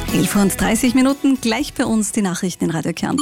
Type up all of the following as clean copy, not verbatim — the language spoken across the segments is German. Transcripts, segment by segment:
11:30 gleich bei uns die Nachrichten in Radio Kärnten.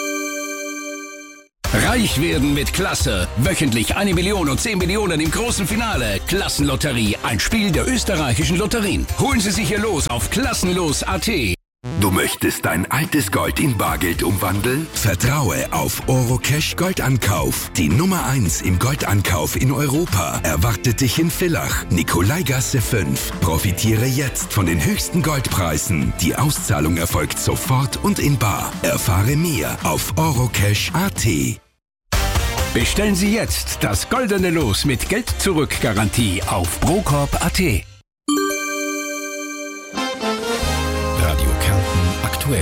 Reich werden mit Klasse. Wöchentlich 1 Million und 10 Millionen im großen Finale. Klassenlotterie, ein Spiel der österreichischen Lotterien. Holen Sie sich Ihr Los auf klassenlos.at. Du möchtest dein altes Gold in Bargeld umwandeln? Vertraue auf Orocash Goldankauf. Die Nummer 1 im Goldankauf in Europa erwartet dich in Villach, Nikolaigasse 5. Profitiere jetzt von den höchsten Goldpreisen. Die Auszahlung erfolgt sofort und in bar. Erfahre mehr auf orocash.at. Bestellen Sie jetzt das goldene Los mit Geld-Zurück-Garantie auf brokorb.at. Radio Kärnten aktuell.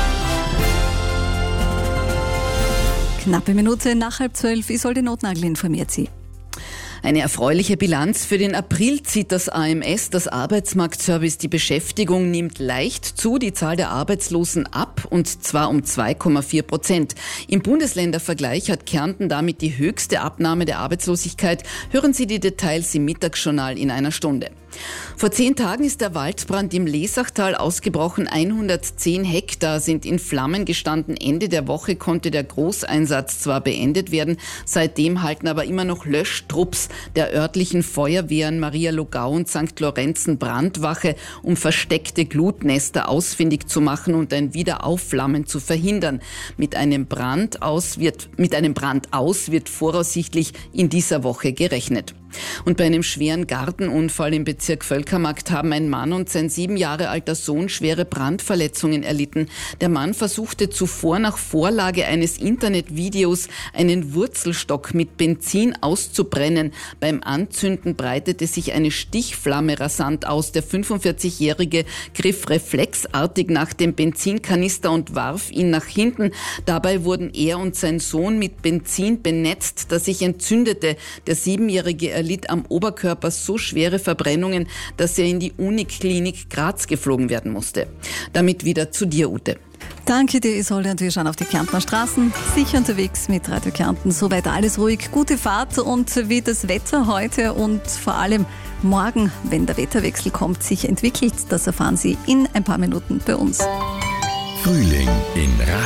Knappe Minute nach 11:30, Isolde Notnagel informiert Sie. Eine erfreuliche Bilanz für den April zieht das AMS, das Arbeitsmarktservice. Die Beschäftigung nimmt leicht zu, die Zahl der Arbeitslosen ab, und zwar um 2,4%. Im Bundesländervergleich hat Kärnten damit die höchste Abnahme der Arbeitslosigkeit. Hören Sie die Details im Mittagsjournal in einer Stunde. Vor 10 Tagen ist der Waldbrand im Lesachtal ausgebrochen. 110 Hektar sind in Flammen gestanden. Ende der Woche konnte der Großeinsatz zwar beendet werden, seitdem halten aber immer noch Löschtrupps der örtlichen Feuerwehren Maria Logau und St. Lorenzen Brandwache, um versteckte Glutnester ausfindig zu machen und ein Wiederaufflammen zu verhindern. Mit einem Brand aus wird voraussichtlich in dieser Woche gerechnet. Und bei einem schweren Gartenunfall im Bezirk Völkermarkt haben ein Mann und sein 7 Jahre alter Sohn schwere Brandverletzungen erlitten. Der Mann versuchte zuvor nach Vorlage eines Internetvideos einen Wurzelstock mit Benzin auszubrennen. Beim Anzünden breitete sich eine Stichflamme rasant aus. Der 45-Jährige griff reflexartig nach dem Benzinkanister und warf ihn nach hinten. Dabei wurden er und sein Sohn mit Benzin benetzt, das sich entzündete. Der 7-Jährige erlitt am Oberkörper so schwere Verbrennungen, dass er in die Uniklinik Graz geflogen werden musste. Damit wieder zu dir, Ute. Danke dir, Isolde, und wir schauen auf die Kärntner Straßen. Sicher unterwegs mit Radio Kärnten. Soweit alles ruhig. Gute Fahrt, und wie das Wetter heute und vor allem morgen, wenn der Wetterwechsel kommt, sich entwickelt, das erfahren Sie in ein paar Minuten bei uns. Frühling in